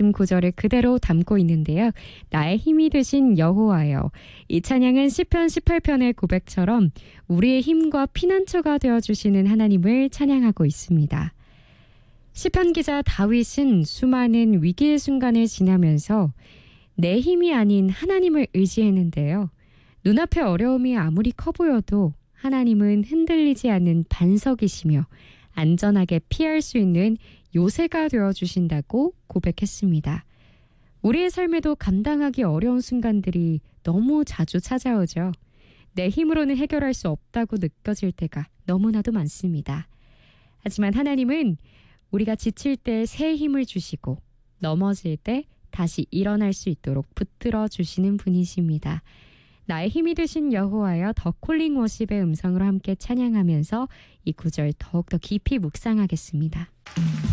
말씀 구절을 그대로 담고 있는데요. 나의 힘이 되신 여호와여. 이 찬양은 시편 18편의 고백처럼 우리의 힘과 피난처가 되어주시는 하나님을 찬양하고 있습니다. 시편 기자 다윗은 수많은 위기의 순간을 지나면서 내 힘이 아닌 하나님을 의지했는데요. 눈앞의 어려움이 아무리 커 보여도 하나님은 흔들리지 않는 반석이시며 안전하게 피할 수 있는 요새가 되어주신다고 고백했습니다. 우리의 삶에도 감당하기 어려운 순간들이 너무 자주 찾아오죠. 내 힘으로는 해결할 수 없다고 느껴질 때가 너무나도 많습니다. 하지만 하나님은 우리가 지칠 때 새 힘을 주시고 넘어질 때 다시 일어날 수 있도록 붙들어 주시는 분이십니다. 나의 힘이 되신 여호와여, 더 콜링 워십의 음성으로 함께 찬양하면서 이 구절 더욱더 깊이 묵상하겠습니다.